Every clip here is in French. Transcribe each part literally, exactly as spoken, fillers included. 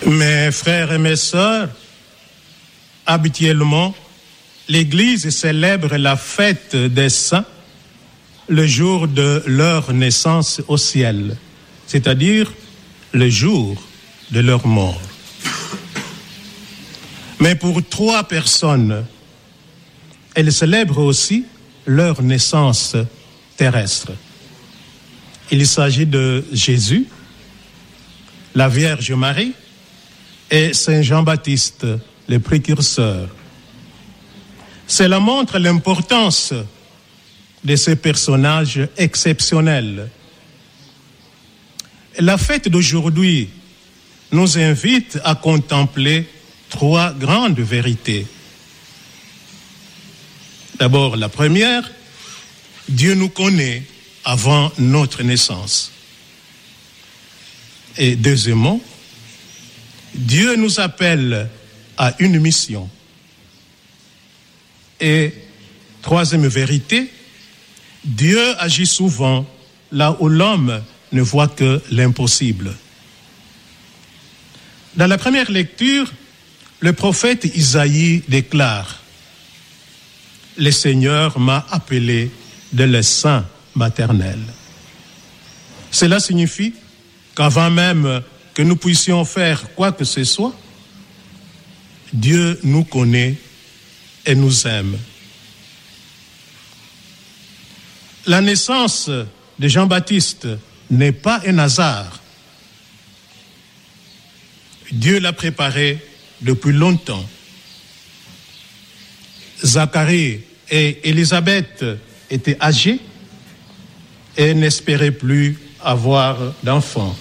Mes frères et mes sœurs, habituellement, l'Église célèbre la fête des saints le jour de leur naissance au ciel, c'est-à-dire le jour de leur mort. Mais pour trois personnes, elle célèbre aussi leur naissance terrestre. Il s'agit de Jésus, la Vierge Marie et Saint Jean-Baptiste, le précurseur. Cela montre l'importance de ces personnages exceptionnels. La fête d'aujourd'hui nous invite à contempler trois grandes vérités. D'abord, la première, Dieu nous connaît avant notre naissance. Et deuxièmement, Dieu nous appelle à une mission. Et troisième vérité, Dieu agit souvent là où l'homme ne voit que l'impossible. Dans la première lecture, le prophète Isaïe déclare « Le Seigneur m'a appelé de le sein maternel ». Cela signifie qu'avant même que nous puissions faire quoi que ce soit, Dieu nous connaît et nous aime. La naissance de Jean-Baptiste n'est pas un hasard. Dieu l'a préparé depuis longtemps. Zacharie et Élisabeth étaient âgés et n'espéraient plus avoir d'enfants.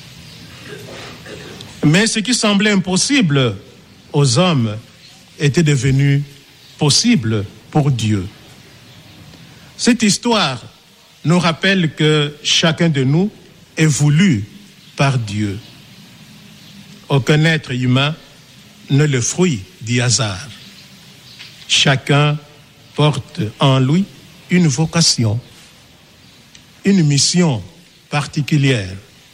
Mais ce qui semblait impossible aux hommes était devenu possible pour Dieu. Cette histoire nous rappelle que chacun de nous est voulu par Dieu. Aucun être humain n'est le fruit du hasard. Chacun porte en lui une vocation, une mission particulière.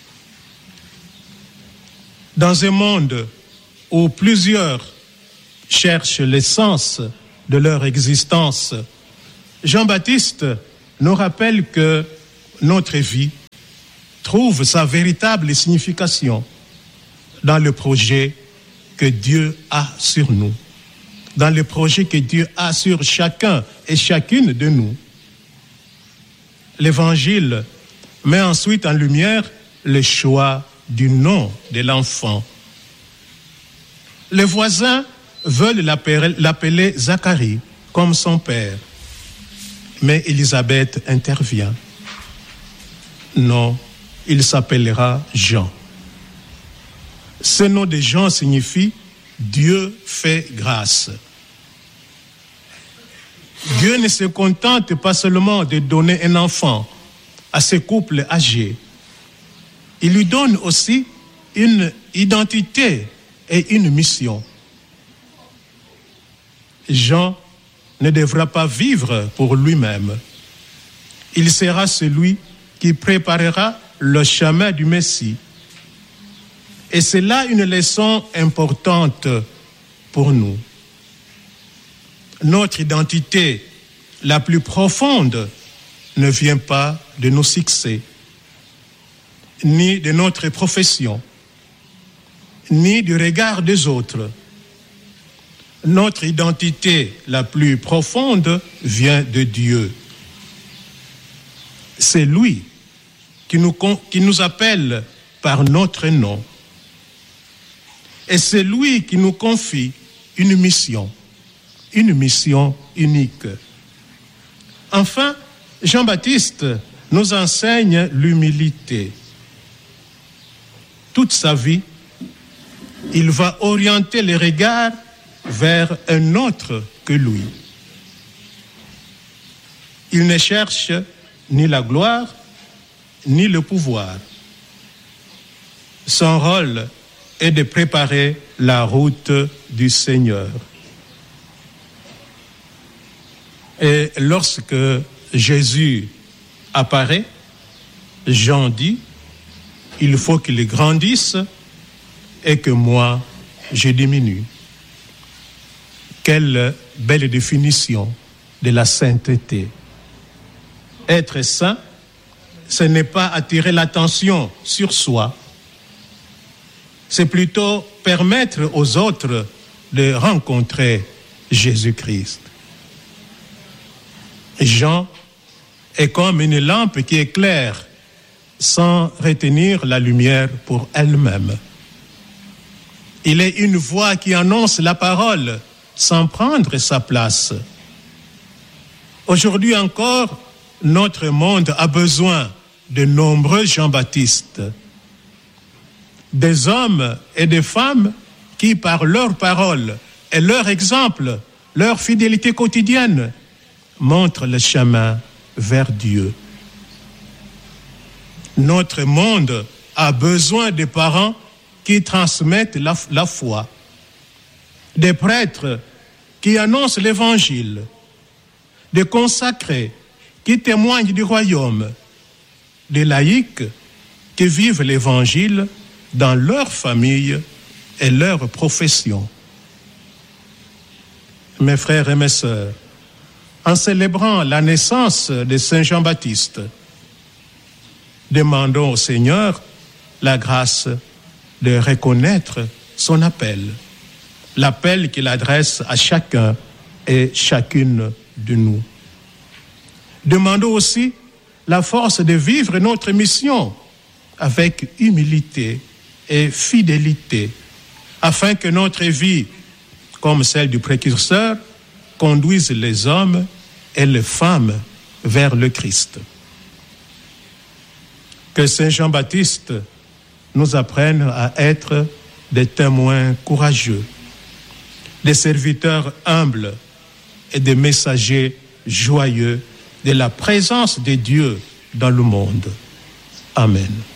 Dans un monde où plusieurs cherchent l'essence de leur existence, Jean-Baptiste nous rappelle que notre vie trouve sa véritable signification dans le projet que Dieu a sur nous, dans le projet que Dieu a sur chacun et chacune de nous. L'Évangile met ensuite en lumière le choix du nom de l'enfant. Les voisins veulent l'appeler, l'appeler Zacharie comme son père, mais Élisabeth intervient. Non, il s'appellera Jean. Ce nom de Jean signifie Dieu fait grâce. Dieu ne se contente pas seulement de donner un enfant à ce couple âgé. Il lui donne aussi une identité et une mission. Jean ne devra pas vivre pour lui-même. Il sera celui qui préparera le chemin du Messie. Et c'est là une leçon importante pour nous. Notre identité la plus profonde ne vient pas de nos succès, ni de notre profession, ni du regard des autres. Notre identité la plus profonde vient de Dieu. C'est lui qui nous, qui nous appelle par notre nom. Et c'est lui qui nous confie une mission, une mission unique. Enfin, Jean-Baptiste nous enseigne l'humilité. Toute sa vie, il va orienter les regards vers un autre que lui. Il ne cherche ni la gloire, ni le pouvoir. Son rôle est de préparer la route du Seigneur. Et lorsque Jésus apparaît, Jean dit, il faut qu'il grandisse et que moi, je diminue. Quelle belle définition de la sainteté. Être saint, ce n'est pas attirer l'attention sur soi, c'est plutôt permettre aux autres de rencontrer Jésus-Christ. Jean est comme une lampe qui éclaire sans retenir la lumière pour elle-même. Il est une voix qui annonce la parole sans prendre sa place. Aujourd'hui encore, notre monde a besoin de nombreux Jean-Baptistes, des hommes et des femmes qui, par leur parole et leur exemple, leur fidélité quotidienne, montrent le chemin vers Dieu. Notre monde a besoin de parents qui transmettent la, la foi, des prêtres qui annoncent l'évangile, des consacrés qui témoignent du royaume, des laïcs qui vivent l'évangile dans leur famille et leur profession. Mes frères et mes sœurs, en célébrant la naissance de Saint Jean-Baptiste, demandons au Seigneur la grâce de reconnaître son appel, l'appel qu'il adresse à chacun et chacune de nous. Demandons aussi la force de vivre notre mission avec humilité et fidélité, afin que notre vie, comme celle du précurseur, conduise les hommes et les femmes vers le Christ. Que Saint Jean-Baptiste nous apprenne à être des témoins courageux, des serviteurs humbles et des messagers joyeux de la présence de Dieu dans le monde. Amen.